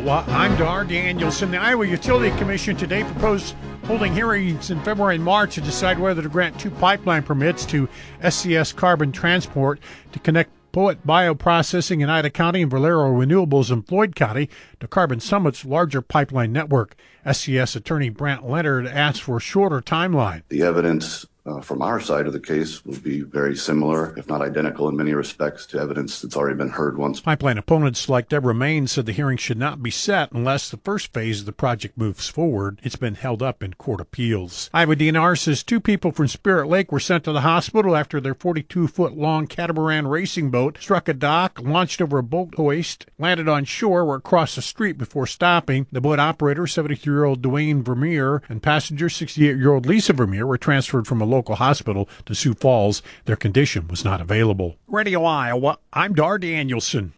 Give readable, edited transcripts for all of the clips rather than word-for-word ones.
Well, I'm Dar Danielson. The Iowa Utility Commission today proposed holding hearings in February and March to decide whether to grant 2 pipeline permits to SCS Carbon Transport to connect Poet Bioprocessing in Ida County and Valero Renewables in Floyd County to Carbon Summit's larger pipeline network. SCS attorney Brant Leonard asked for a shorter timeline. The evidence from our side of the case will be very similar, if not identical in many respects, to evidence that's already been heard once. Pipeline opponents like Deborah Main said the hearing should not be set unless the first phase of the project moves forward. It's been held up in court appeals. Iowa DNR says 2 people from Spirit Lake were sent to the hospital after their 42-foot-long catamaran racing boat struck a dock, launched over a boat hoist, landed on shore or across the street before stopping. The boat operator, 73-year-old Dwayne Vermeer, and passenger, 68-year-old Lisa Vermeer, were transferred from a local hospital to Sioux Falls. Their condition was not available. Radio Iowa, I'm Dar Danielson.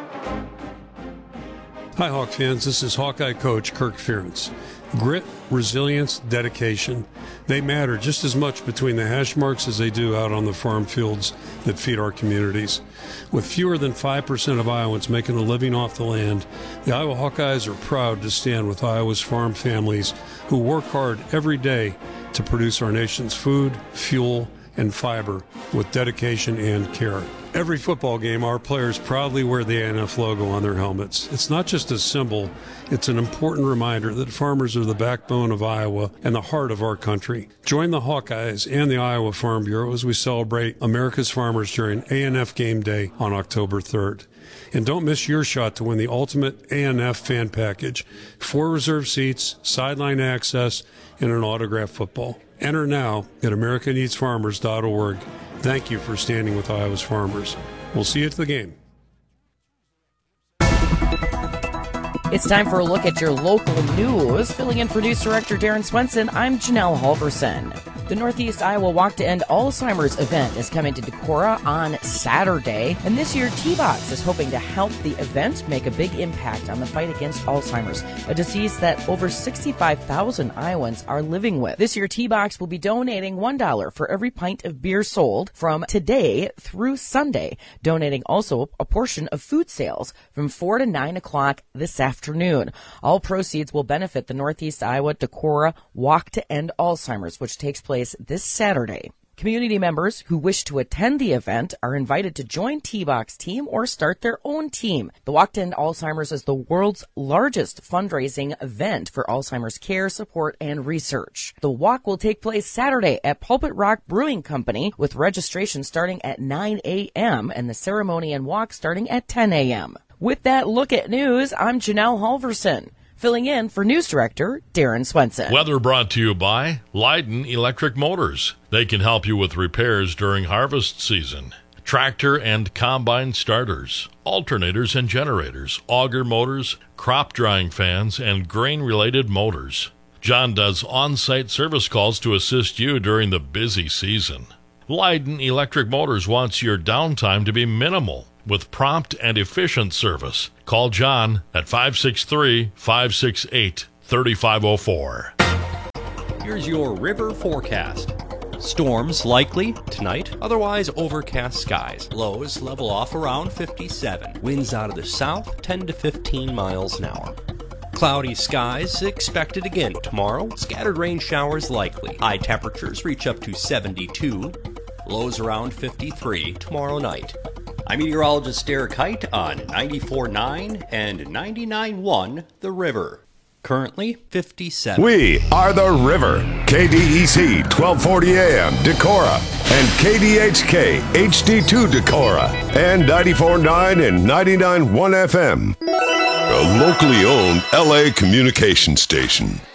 Hi, Hawk fans. This is Hawkeye coach Kirk Ferentz. Grit, resilience, dedication, they matter just as much between the hash marks as they do out on the farm fields that feed our communities. With fewer than 5% of Iowans making a living off the land, the Iowa Hawkeyes are proud to stand with Iowa's farm families who work hard every day to produce our nation's food, fuel, and fiber with dedication and care. Every football game, our players proudly wear the ANF logo on their helmets. It's not just a symbol, it's an important reminder that farmers are the backbone of Iowa and the heart of our country. Join the Hawkeyes and the Iowa Farm Bureau as we celebrate America's farmers during ANF Game Day on October 3rd. And don't miss your shot to win the ultimate ANF fan package: 4 reserved seats, sideline access, and an autographed football. Enter now at americaneedsfarmers.org. Thank you for standing with Iowa's farmers. We'll see you at the game. It's time for a look at your local news. Filling in for News Director Darren Swenson, I'm Janelle Halverson. The Northeast Iowa Walk to End Alzheimer's event is coming to Decorah on Saturday, and this year T-Box is hoping to help the event make a big impact on the fight against Alzheimer's, a disease that over 65,000 Iowans are living with. This year T-Box will be donating $1 for every pint of beer sold from today through Sunday, donating also a portion of food sales from 4 to 9 o'clock this afternoon. All proceeds will benefit the Northeast Iowa Decorah Walk to End Alzheimer's, which takes place this Saturday. Community members who wish to attend the event are invited to join T-Box team or start their own team. The Walk to End Alzheimer's is the world's largest fundraising event for Alzheimer's care, support, and research. The walk will take place Saturday at Pulpit Rock Brewing Company, with registration starting at 9 a.m. and the ceremony and walk starting at 10 a.m. With that look at news, I'm Janelle Halverson. Filling in for News Director Darren Swenson. Weather brought to you by Leiden Electric Motors. They can help you with repairs during harvest season. Tractor and combine starters, alternators and generators, auger motors, crop drying fans, and grain-related motors. John does on-site service calls to assist you during the busy season. Leiden Electric Motors wants your downtime to be minimal with prompt and efficient service. Call John at 563-568-3504. Here's your river forecast. Storms likely tonight, otherwise overcast skies. Lows level off around 57. Winds out of the south 10 to 15 miles an hour. Cloudy skies expected again tomorrow. Scattered rain showers likely. High temperatures reach up to 72. Lows around 53 tomorrow night. I'm meteorologist Derek Height on 94.9 and 99.1 The River. Currently 57. We are The River. KDEC 1240 AM Decorah and KDHK HD2 Decorah and 94.9 and 99.1 FM. A locally owned LA communication station.